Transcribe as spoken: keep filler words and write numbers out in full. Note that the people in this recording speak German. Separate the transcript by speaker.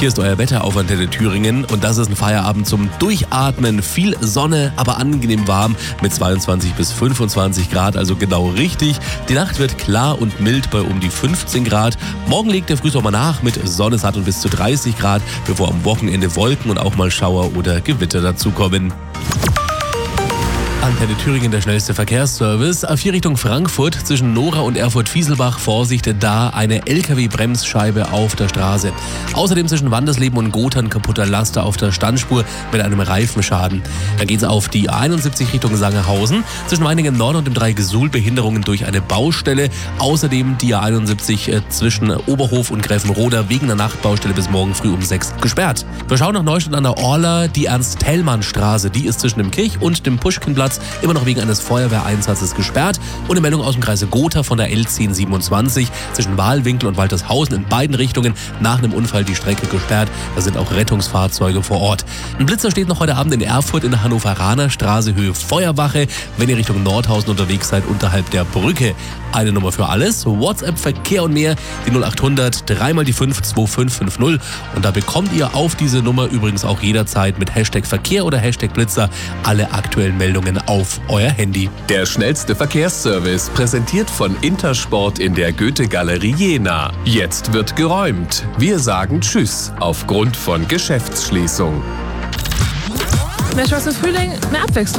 Speaker 1: Hier ist euer Wetter auf Antenne Thüringen und das ist ein Feierabend zum Durchatmen. Viel Sonne, aber angenehm warm mit zweiundzwanzig bis fünfundzwanzig Grad, also genau richtig. Die Nacht wird klar und mild bei um die fünfzehn Grad. Morgen legt der Frühsommer nach mit Sonne satt und bis zu dreißig Grad, bevor am Wochenende Wolken und auch mal Schauer oder Gewitter dazukommen. Antenne Thüringen, der schnellste Verkehrsservice. A vier Richtung Frankfurt zwischen Nora und Erfurt-Fieselbach. Vorsicht, da eine L K W-Bremsscheibe auf der Straße. Außerdem zwischen Wandersleben und Gotha ein kaputter Laster auf der Standspur mit einem Reifenschaden. Dann geht's auf die A einundsiebzig Richtung Sangerhausen. Zwischen Meiningen Nord und dem Dreigesuhl Behinderungen durch eine Baustelle. Außerdem die A einundsiebzig äh, zwischen Oberhof und Gräfenroda wegen der Nachtbaustelle bis morgen früh um sechs gesperrt. Wir schauen nach Neustadt an der Orla. Die Ernst-Thälmann-Straße, die ist zwischen dem Kirch und dem Puschkinplatz immer noch wegen eines Feuerwehreinsatzes gesperrt. Und eine Meldung aus dem Kreise Gotha von der L zehn siebenundzwanzig zwischen Wahlwinkel und Waltershausen in beiden Richtungen nach einem Unfall die Strecke gesperrt. Da sind auch Rettungsfahrzeuge vor Ort. Ein Blitzer steht noch heute Abend in Erfurt in der Hannoveraner Straße Höhe Feuerwache, wenn ihr Richtung Nordhausen unterwegs seid, unterhalb der Brücke. Eine Nummer für alles, WhatsApp, Verkehr und mehr, die null achthundert, dreimal die fünf, zwei fünf fünf null. Und da bekommt ihr auf diese Nummer übrigens auch jederzeit mit Hashtag Verkehr oder Hashtag Blitzer alle aktuellen Meldungen auf euer Handy.
Speaker 2: Der schnellste Verkehrsservice, präsentiert von Intersport in der Goethe-Galerie Jena. Jetzt wird geräumt. Wir sagen Tschüss aufgrund von Geschäftsschließung.
Speaker 3: Mehr Spaß im Frühling, mehr Abwechslung.